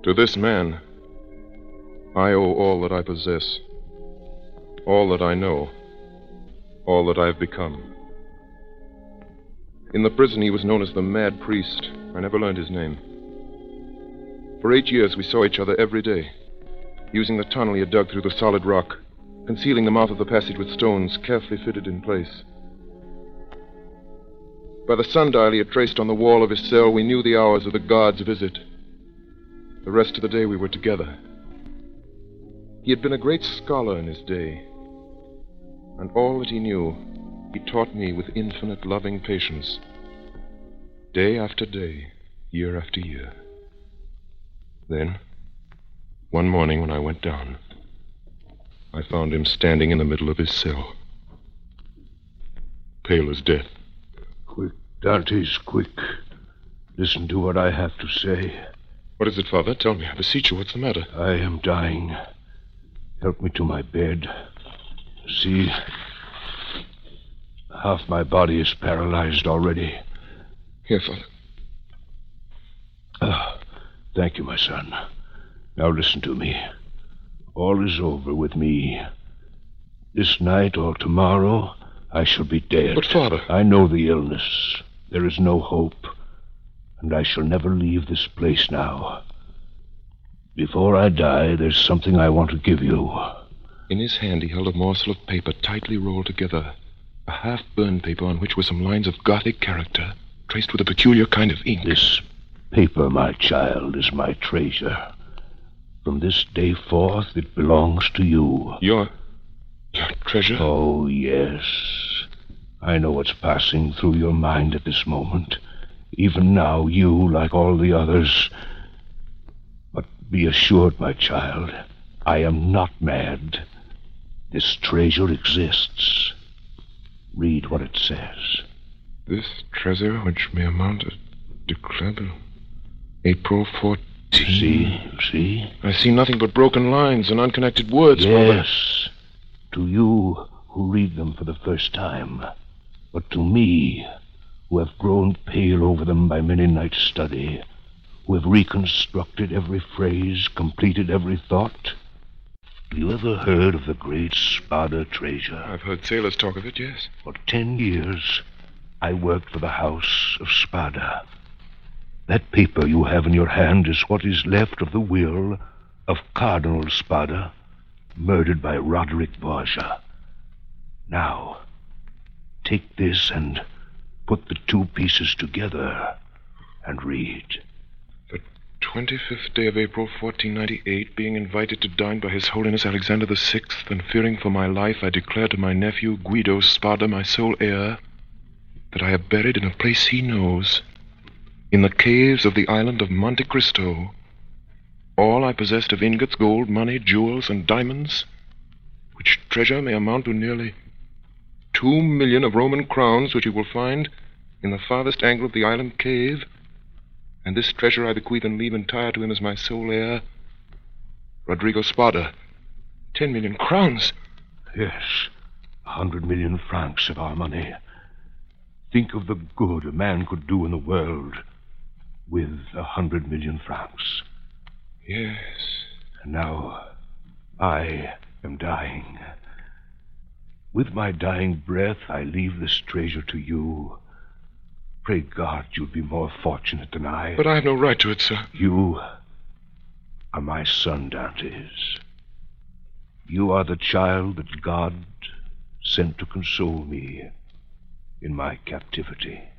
To this man, I owe all that I possess, all that I know, all that I have become. In the prison, he was known as the Mad Priest. I never learned his name. For 8 years, we saw each other every day, using the tunnel he had dug through the solid rock, concealing the mouth of the passage with stones carefully fitted in place. By the sundial he had traced on the wall of his cell, we knew the hours of the guard's visit. The rest of the day we were together. He had been a great scholar in his day, and all that he knew, he taught me with infinite loving patience, day after day, year after year. Then, one morning when I went down, I found him standing in the middle of his cell, pale as death. Quick, Dantes, quick. Listen to what I have to say. What is it, Father? Tell me, I beseech you, what's the matter? I am dying. Help me to my bed. See, half my body is paralyzed already. Here, Father. Thank you, my son. Now listen to me. All is over with me. This night or tomorrow, I shall be dead. But, Father... I know the illness. There is no hope. And I shall never leave this place now. Before I die, there's something I want to give you. In his hand, he held a morsel of paper tightly rolled together. A half-burned paper on which were some lines of Gothic character, traced with a peculiar kind of ink. This paper, my child, is my treasure. From this day forth, it belongs to you. Your treasure? Oh, yes. I know what's passing through your mind at this moment. Even now, you, like all the others... But be assured, my child, I am not mad. This treasure exists. Read what it says. This treasure, which may amount to declared April 14. See? I see nothing but broken lines and unconnected words, Father. Yes, to you who read them for the first time. But to me, who have grown pale over them by many nights' study, who have reconstructed every phrase, completed every thought. You ever heard of the great Spada treasure? I've heard sailors talk of it, yes. For 10 years, I worked for the House of Spada. That paper you have in your hand is what is left of the will of Cardinal Spada, murdered by Roderick Borgia. Now, take this and put the two pieces together and read. The 25th day of April, 1498, being invited to dine by His Holiness Alexander VI, and fearing for my life, I declare to my nephew Guido Spada, my sole heir, that I have buried in a place he knows, in the caves of the island of Monte Cristo, all I possessed of ingots, gold, money, jewels, and diamonds, which treasure may amount to nearly 2 million of Roman crowns, which you will find in the farthest angle of the island cave. And this treasure I bequeath and leave entire to him as my sole heir, Rodrigo Spada. 10 million crowns. Yes, 100 million francs of our money. Think of the good a man could do in the world with 100 million francs. Yes. And now, I am dying. With my dying breath, I leave this treasure to you. Pray God you'll be more fortunate than I. But I have no right to it, sir. You are my son, Dantes. You are the child that God sent to console me in my captivity.